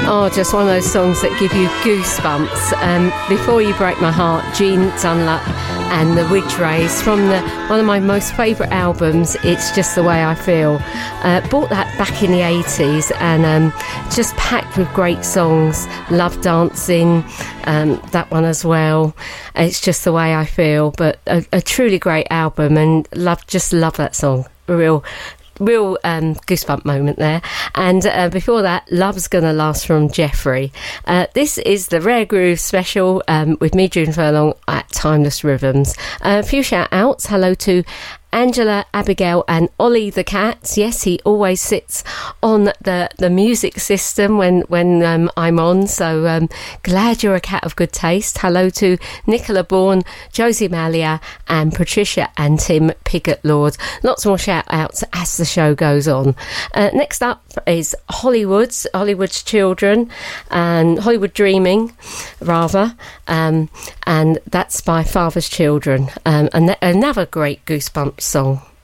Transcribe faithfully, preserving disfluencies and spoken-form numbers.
Oh, just one of those songs that give you goosebumps. Um, Before You Break My Heart, Gene Dunlop and the Widgeways from the one of my most favourite albums, It's Just the Way I Feel. Uh, bought that back in the eighties and um, just packed with great songs. Love Dancing, um, that one as well. It's Just the Way I Feel, but a, a truly great album, and love just love that song. A real Real um, goosebump moment there. And uh, before that, Love's Gonna Last from Jeffrey. Uh, this is the Rare Groove special um, with me, June Furlong, at Timeless Rhythms. Uh, a few shout outs. Hello to Angela, Abigail and Ollie the cat. Yes, he always sits on the, the music system when, when um, I'm on, so um, glad you're a cat of good taste. Hello to Nicola Bourne, Josie Malia and Patricia and Tim Pigott Lord. Lots more shout outs as the show goes on. Uh, next up is Hollywood's, Hollywood's Children and Hollywood Dreaming, rather, um, and that's by Father's Children. Um, and th- another great goosebumps song.